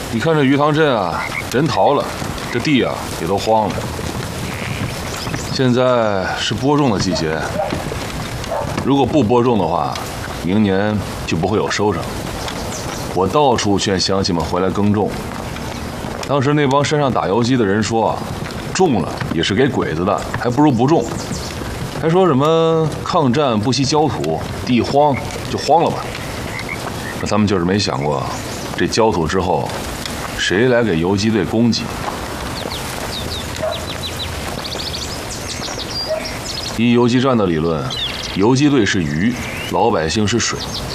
你看这鱼塘镇啊，人逃了，这地啊也都荒了。现在是播种的季节，如果不播种的话，明年就不会有收成。我到处劝乡亲们回来耕种。当时那帮山上打游击的人说啊，种了也是给鬼子的，还不如不种。还说什么抗战不惜焦土，地荒就荒了吧。那他们就是没想过，这焦土之后，谁来给游击队供给？依游击战的理论，游击队是鱼，老百姓是水。